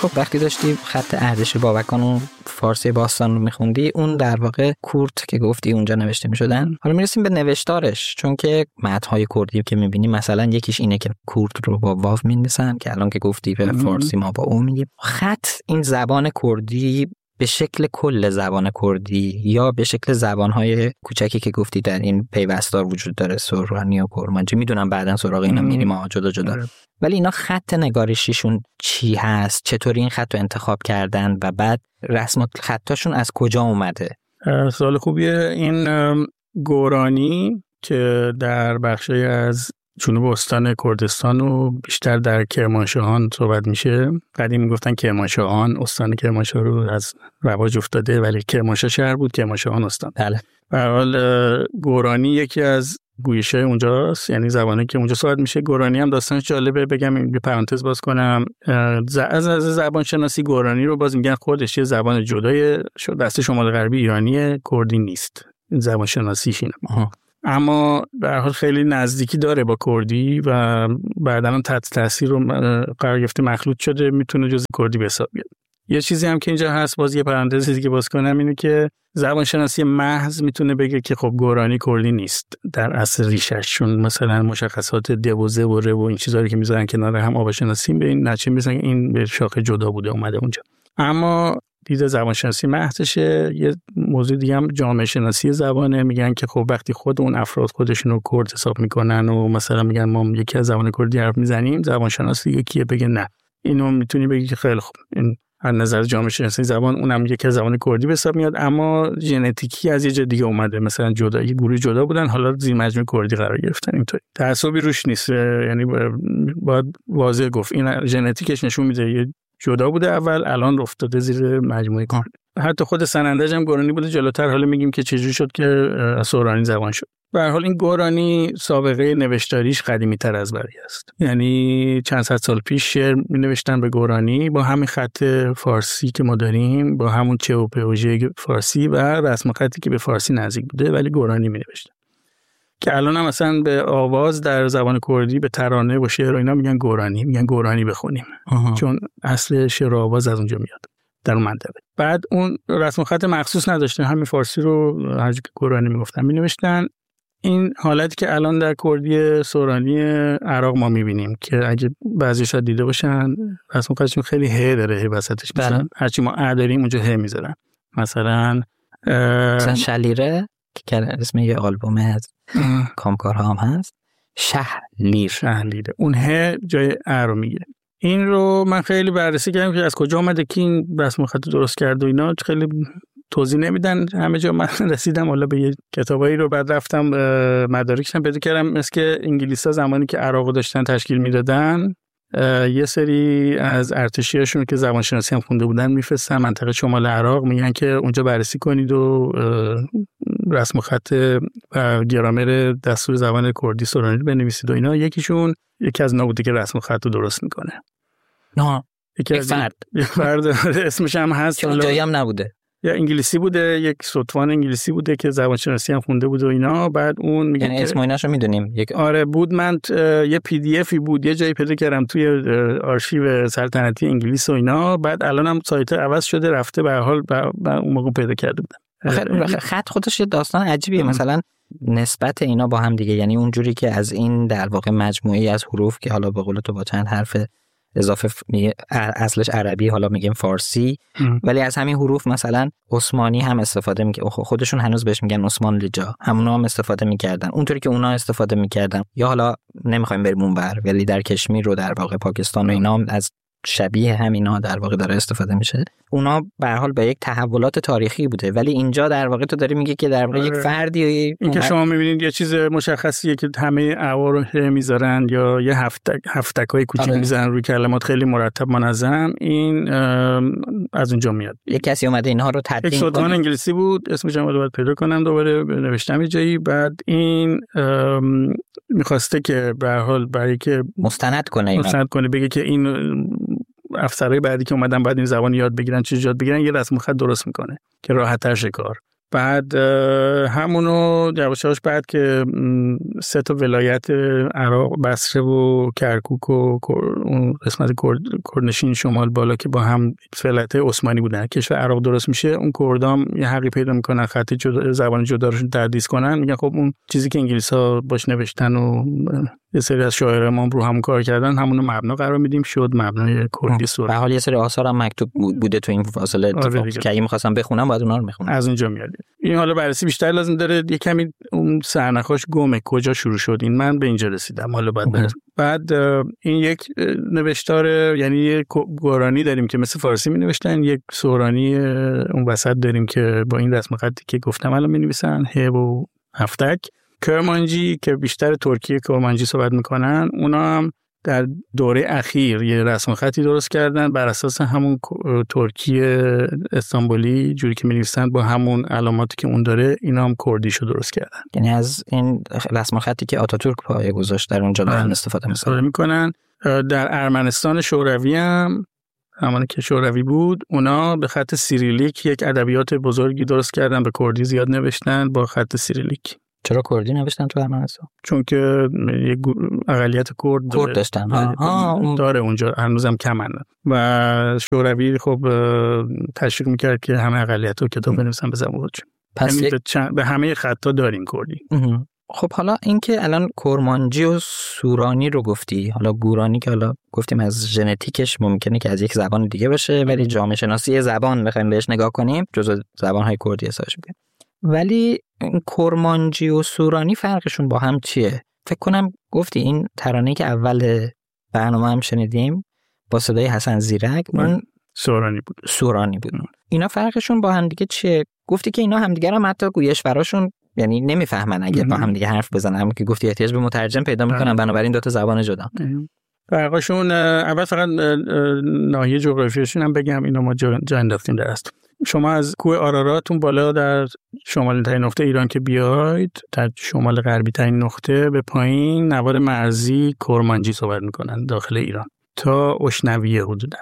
خب وقتی داشتی خط اردشیر بابکان و فارسی باستان رو میخوندی، اون در واقع کورد که گفتی اونجا نوشته میشدن. حالا میرسیم به نوشتارش، چون که متن‌های کردی که میبینی مثلا یکیش اینه که کورد رو با واو می‌نویسن که الان که گفتی به فارسی ما با او میگیم. خط این زبان کردی به شکل کل زبان کردی یا به شکل زبان‌های کوچکی که گفتی در این پیوستار وجود داره، سورانی و کرمانجی، میدونم بعداً سراغ اینا میریم ما جدا جدا، ولی اینا خط نگارشیشون چی هست؟ چطوری این خط رو انتخاب کردن و بعد رسم خطاشون از کجا اومده؟ سوال خوبیه. این گورانی که در بخشی از جنوب استان کردستان و بیشتر در کرمانشاهان صحبت میشه. قدیم میگفتن کرمانشاهان، استان کرمانشاه رو از رواج افتاده، ولی کرمانشاه شهر بود، کرمانشاهان استان. بله. به هر حال گورانی یکی از گویش‌های اونجاست، یعنی زبانی که اونجا صحبت میشه. گورانی هم داستانش جالبه، بگم یه پرانتز باز کنم. از زبان شناسی گورانی رو باز میگن خودش یه زبان جدای دست شمال غربی ایرانی کردی نیست. این زبان شناسیش اینه. اما به هر حال خیلی نزدیکی داره با کردی و بعداً تحت تاثیر رو قرار گرفته، مخلوط شده، میتونه جزء کردی به حساب بیاد. یه چیزی هم که اینجا هست، باز یه پرانتزی که باز کنم، اینه که زبان شناسی محض میتونه بگه که خب گورانی کردی نیست در اصل ریشش، چون مثلا مشخصات دوزه و ره و این چیزایی که میذارن کنار هم آوا شناسی به این نتیجه میرسن این به شاخه جدا بوده اومده اونجا. اما دید زبان شناسی محضشه. یه موضوع دیگه هم جامعه شناسی زبانه. میگن که خب وقتی خود اون افراد خودشون رو کرد حساب میکنن و مثلا میگن ما یکی از زبان کردی حرف میزنیم، زبان شناسی یکیه بگه نه، اینو میتونی بگی که خیلی خوب این از نظر جامعه شناسی زبان اونم یکی از زبان کردی به حساب میاد، اما ژنتیکی از یه جای دیگه اومده، مثلا جدا یه گروه جدا بودن حالا زیر مجموعه کردی قرار گرفتن. اینطوری تعصبی روش نیست، یعنی باید واضح گفت این ژنتیکش نشون میده یه جدا بوده اول، الان افتاده زیر مجموعه کردی. حتی خود سنندج هم گورانی بوده جلوتر، حالا میگیم که چجوری شد که سورانی زبان شد. به هر حال این گورانی سابقه نوشتاریش قدیمی تر از بقیه است، یعنی چند صد سال پیش شعر می نوشتن به گورانی با همین خط فارسی که ما داریم، با همون چه و په و ژ فارسی و رسم خطی که به فارسی نزدیک بوده، ولی گورانی می نوشتن که الان هم مثلا به آواز در زبان کردی به ترانه و شعر و اینا میگن گورانی، میگن گورانی بخونیم چون اصل شعر و آواز از اونجا میاد در اون منطقه. بعد اون رسم خط مخصوص نداشتن، همین فارسی رو هر جا که گورانی میگفتن مینوشتن. این حالتی که الان در کردی سورانی عراق ما میبینیم که اگه بعضیش دیده باشن رسم خطشون خیلی ه داره، ه وسطش مثلا هرچی ما ا داریم اونجا ه میذارن. مثلا شلیره که اسم یه آلبوم از کامکارها هم هست، شهلیره، اون ه جای ا رو میگیره. این رو من خیلی بررسی کردم که از کجا اومده که این رسم خط درست کرد و اینا، خیلی توضیح نمیدن همه جا. من رسیدم حالا به یه کتابایی رو، بعد رفتم مدارکش هم پیدا کردم، مثل که انگلیس‌ها زمانی که عراق داشتن تشکیل میدادن یه سری از ارتشیاشون که زبان شناسی هم خونده بودن میفرستن منطقه شمال عراق، میگن که اونجا بررسی کنید و رسم خط و گرامر دستور زبان کردی سورانی رو بنویسید و اینا. یکی از اینا بوده که رسم خط رو درست میکنه. نه یکی از فرد اسمش هم هست که اونجایی هم نبوده، یا انگلیسی بوده، یک سطوان انگلیسی بوده که زبان شناسی هم خونده بود و اینا. بعد اون میگه یعنی اسم ایناشو میدونیم. آره بود، من یه پی دی افی بود یه جایی پیدا کردم توی آرشیو سلطنتی انگلیس و اینا. بعد الان هم سایت عوض شده رفته، به هر حال اون موقع پیدا کرده بودم. خط خودش یه داستان عجیبیه، مثلا نسبت اینا با هم دیگه، یعنی اونجوری که از این در واقع مجموعه‌ای از حروف که حالا به قول تو با چند حرف اضافه اصلش عربی حالا میگیم فارسی، ولی از همین حروف مثلا عثمانی هم استفاده میکنه، خودشون هنوز بهش میگن عثمان لجا، همونا هم استفاده میکردن اونطوری که اونا استفاده میکردن. یا حالا نمیخوایم بریم اونور، ولی در کشمیر رو در واقع پاکستان و اینا هم از شبیه همینا در واقع داره استفاده میشه. اونا به هر حال به یک تحولات تاریخی بوده، ولی اینجا در واقع تو داری میگه که در واقع یک فردی این که شما میبینید یه چیز مشخصیه که همه اعوار رو میذارن یا یه هفتکای کوچیک میذارن روی کلمات خیلی مرتب منظم، این از اونجا میاد. یک کسی اومده اینها رو تدوین کنه. یک سطوان انگلیسی بود اسمش هم باید پیدا کنم دوباره نوشتم یه جایی. بعد این میخواسته که به هر حال برای که مستند کنه بگه که این افسرهای بعدی که اومدن بعد این زبان یاد بگیرن چه یاد بگیرن، یه رسم خط درست میکنه که راحت‌تر شه کار. بعد همونو یواش بعد که 3 تا ولایت عراق، بصره و کرکوک و اون قسمت کردنشین شمال بالا که با هم ولایت عثمانی بودن، کشور عراق درست میشه، اون کردام یه حقی پیدا میکنن خط زبان جداشون تدریس کنن، میگن خب اون چیزی که انگلیس‌ها باش نوشتن و یه سری از شاعران رو همون کار کردن، همونو مبنا قرار میدیم، شد مبنای کردی سوره. به حال یه سری آثار هم مکتوب بوده تو این فاصله اتفاق که اگه می‌خواستم بخونم باید اونا رو می‌خونم. از اونجا میاد. این حالا بررسی بیشتر لازم داره، یه کمی اون سرنخاش گمه کجا شروع شد، این من به اینجا رسیدم، حالا بعد این یک نوشتار، یعنی یک گورانی داریم که مثل فارسی می‌نوشتن، یک سورانی اون وسط داریم که با این رسم خطی که گفتم الان می‌نویسن، ه و هفتک. کرمانجی که بیشتر ترکیه کرمانجی صحبت میکنن، اونا هم در دوره اخیر یه رسم خطی درست کردن بر اساس همون ترکیه استانبولی جوری که می‌نویسن با همون علاماتی که اون داره، اینا هم کردیشو درست کردن. یعنی از این رسم خطی که آتاتورک پایه گذاشت در اونجا دارن استفاده میکنن. در ارمنستان شوروی هم همون که شوروی بود، اونا به خط سیریلیک یک ادبیات بزرگی درست کردن، به کردی زیاد نوشتن با خط سیریلیک. چرا کردی نوشتن تو ارمنستان؟ چون که یک اقلیت کرد داشتن داره اونجا، هنوزم کمن و شوروی خب تشویق میکرد که همه اقلیت‌ها کتاب بنویسن به زبان خودشون. پس به همه خطا داریم کردی. خب حالا اینکه الان کرمانجی و سورانی رو گفتی، حالا گورانی که حالا گفتیم از ژنتیکش ممکنه که از یک زبان دیگه باشه، ولی جامعه شناسی زبان بخوایم بهش نگاه کنیم جزو زبان‌های کردی حسابش میشه. ولی کرمانجی و سورانی فرقشون با هم چیه؟ فکر کنم گفتی این ترانه‌ای که اول برنامه هم شنیدیم با صدای حسن زیرک اون سورانی بود. اینا فرقشون با هم دیگه چیه؟ گفتی که اینا همدیگه هم حتی گویشوراشون یعنی نمیفهمن اگه با هم دیگه حرف بزنن، هم که گفتی احتیاج به مترجم پیدا میکنن، بنابراین دو تا زبان جدا. فرقشون اول فقط ناحیه جغرافیایشون هم بگم، اینا ما جا انداختیم در است. شما از کوه آراراتون بالا در شمالی ترین نقطه ایران که بیاید، در شمال غربی ترین نقطه به پایین نوار مرزی کرمانجی صحبت میکنن داخل ایران تا اشنویه حدوداً.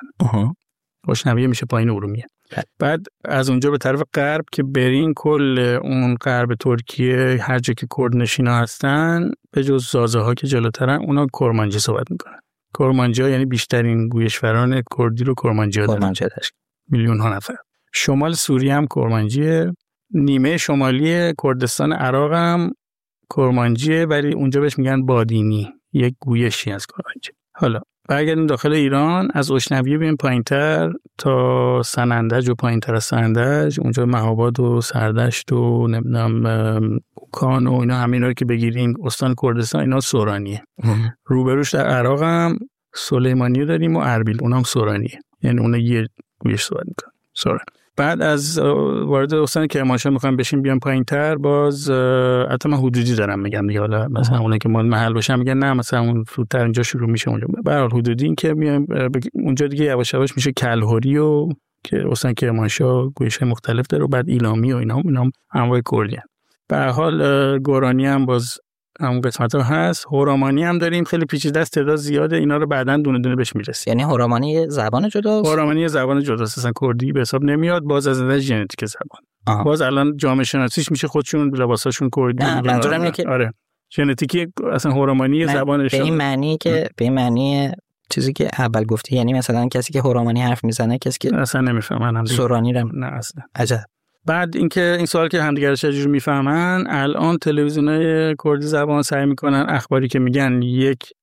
اشنویه میشه پایین ارومیه. بعد از اونجا به طرف غرب که برین، کل اون غرب ترکیه هر جا که کرد نشینا هستن به جز زازه ها که جلوترن، اونا کرمانجی صحبت میکنن. کرمانجی ها یعنی بیشترین گویشوران کردی رو کرمانجی ها دارن، میلیون ها نفر. شمال سوریه هم کرمانجیه، نیمه شمالی کردستان عراق هم کرمانجیه، ولی اونجا بهش میگن بادینی، یک گویشی از کرمانجی. حالا برگردیم داخل ایران، از اشنویه بریم پایینتر تا سنندج و پایینتر از سنندج، اونجا مهاباد و سردشت و نمیدونم اوکان و اینا، همین رو که بگیریم استان کردستان، اینا سورانیه. روبروش در عراق هم سلیمانی داریم و اربیل، اونام سورانیه، یعنی اون یه گویش صحبت میکنن سوران. بعد از وارد استان کرمانشاه میخوام بشیم بیام پایینتر، باز حتی من حدودی دارم میگم دیگه، حالا مثلا اونایی که مال محل باشن میگن نه مثلا اون فرودتر اینجا شروع میشه اونجا، به هر حال حدودی این که میایم اونجا دیگه یواش یواش میشه کلهوری و که استان کرمانشاه گویش مختلف داره، و بعد ایلامی و اینا انواع کردی. به هر حال گورانی هم باز همون قسمت‌ها هست. هورامانی هم داریم، خیلی پیچیده است، تعداد زیاده، اینا رو بعداً دونه دونه بهش میرسیم. یعنی هورامانی زبان جداست؟ هورامانی زبان جداست، اصلا کردی به حساب نمیاد، باز از نظر ژنتیک زبان. باز الان جامعه شناسیش میشه خودشون لباساشون کردی. منظورم اینه که آره ژنتیکی اصلا هورامانی زبانش به این معنی که به این معنی چیزی که اول گفتی، یعنی مثلا کسی که هورامانی حرف میزنه کسی که اصلا نمیفهمن، سورانی رو نه اصلا. عجب. بعد اینکه این سوال که همدیگه رو چجوری میفهمن، الان تلویزیونای کردی زبان سعی میکنن اخباری که میگن یک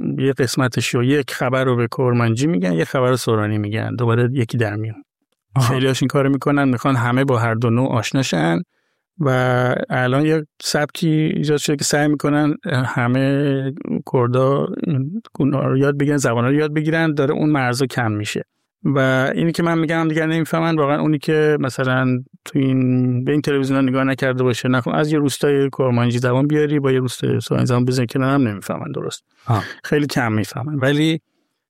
قسمتش رو، یک خبر رو به کرمانجی میگن، یک خبر سورانی میگن، دوباره یکی در میون. خیلی‌هاش این کارو میکنن، میخوان همه با هر دو نوع آشناشن و الان یک سبکی ایجاد شده که سعی میکنن همه کردا اونا رو یاد بگیرن، زبانا رو یاد بگیرن، داره اون مرزا کم میشه. و اینی که من میگم دیگه نمیفهمن، واقعا اونی که مثلا تو این به این تلویزیون نگاه نکرده باشه، نکن از یه روستای کرمانجی زبان بیاری با یه روستای سورانی زبان بزنی کنار، هم نمیفهمن درست. خیلی کم میفهمن. ولی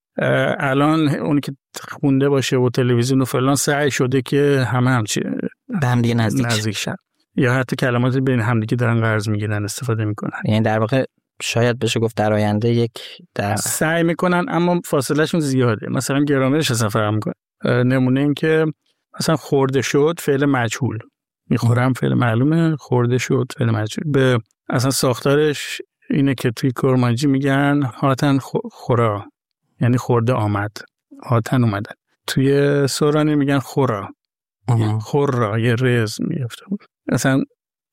الان اونی که خونده باشه و تلویزیون و فلان سعی شده که همه به هم دیگه نزدیک شن، یا حتی کلمات بین همدیگه دارن قرض میگیرن، استفاده میکنن. یعنی در واقع شاید بشه گفت در آینده سعی میکنن، اما فاصله شون زیاده. مثلا گرامرش اصلا فرق میکنه. نمونه این که مثلا خورده شد فعل مجهول، میخورم فعل معلومه، خورده شد فعل مجهول. به اصلا ساختارش اینه که توی کرمانجی میگن هاتن خورا، یعنی خورده آمد، هاتن اومدن. توی سورانی میگن خورا، خورا یه رز میفته. اصلا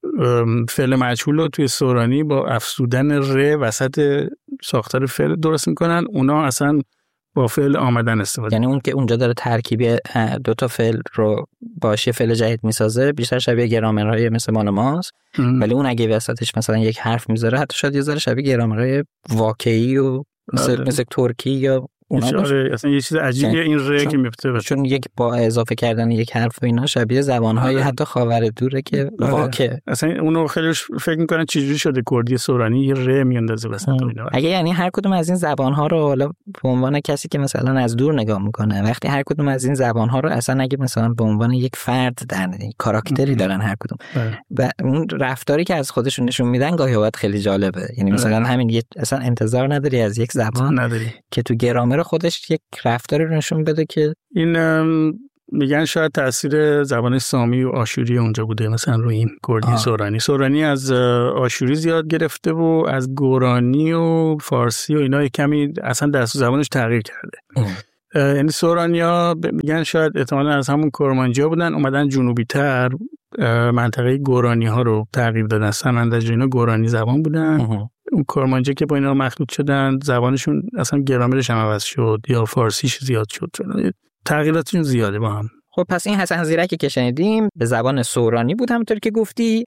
فعل مجهول رو توی سورانی با افزودن ر وسط ساختار فعل درست میکنن، اونا اصلا با فعل آمدن استفاده. یعنی اون که اونجا داره ترکیبی دو تا فعل رو باشه فعل جدید میسازه، بیشتر شبیه گرامرهای مثل مال ماست، ولی اون اگه وسطش مثلا یک حرف میذاره حتی شاید یه ذره شبیه گرامرهای واقعی و مثل ترکی یا اصلا یه چیز عجیبیه این ر که میفته، چون یک با اضافه کردن یک حرف و اینا شبیه زبانهای حتی خاور دوره که واقع اصلا اونو خیلی فکر میکنن چجوری شده کردی سورانی یه ر میاندازه وسط اینا. اگه یعنی هر کدوم از این زبانها رو حالا به عنوان کسی که مثلا از دور نگاه میکنه، وقتی هر کدوم از این زبانها رو اصلا اگه مثلا به عنوان یک فرد در کاراکتری دارن هر کدوم و اون رفتاری که از خودشون نشون میدن گاهی اوقات خیلی جالبه. یعنی مثلا همین اصلا انتظار نداری از یک زبان نداری که تو گرامر خودش یک رفتاری رو نشون بده که این میگن شاید تاثیر زبان سامی و آشوری اونجا بوده مثلا روی این کردی سورانی. سورانی از آشوری زیاد گرفته و از گورانی و فارسی و اینا کمی اصلا دستور زبانش تغییر کرده. یعنی سورانیا میگن شاید احتمالاً از همون کرمانجیا بودن، اومدن جنوبی تر منطقه گورانی ها رو تغییر دادن. سمندج اینا گورانی زبان بودن. اون کرمانجی که با اینا مخلوط شدن زبانشون اصلا گرامرش هم عوض شد یا فارسیش زیاد شد، تغییراتشون زیاده با هم. خب پس این حسن زیرکی که شنیدیم به زبان سورانی بود همونطور که گفتی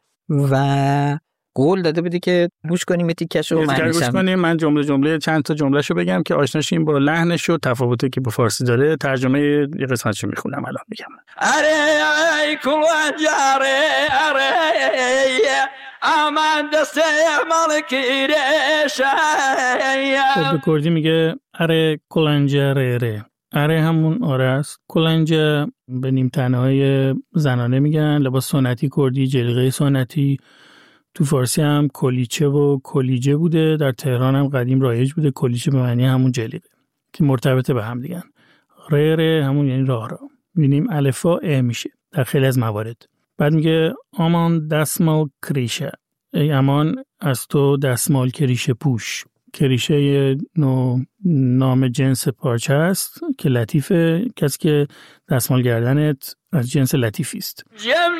و قول داده بودی که گوش کنیم یه تیکشو. من جمله چند تا جملهشو بگم که آشناشیم با لحنش و تفاوتی که با فارسی داره. ترجمه یه قسمتشو میخونم الان میگم. اره کلنجاره اره امان دسته مالکی رشه. به کردی میگه اره کلنجاره. اره همون آره است. کلنجه به نیم تنه‌های زنانه میگن، لباس سنتی کردی، جلیقه سنتی. تو فارسی هم کلیچه و کلیجه بوده، در تهران هم قدیم رایج بوده. کلیچه به معنی همون جلیقه که مرتبطه به هم دیگن. ره همون یعنی راه. می‌بینیم الفا ا میشه در خیلی از موارد. بعد میگه امان دستمال کریشه، ای امان از تو دستمال کریشه پوش. کریشه یه نام جنس پارچه است که لطیفه، کسی که دستمال گردنت از جنس لطیفی است. جم